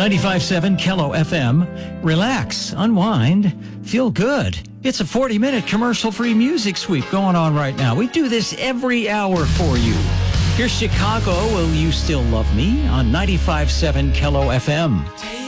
95.7 Kello FM. Relax, unwind, feel good. It's a 40-minute commercial-free music sweep going on right now. We do this every hour for you. Here's Chicago, Will You Still Love Me? On 95.7 Kello FM.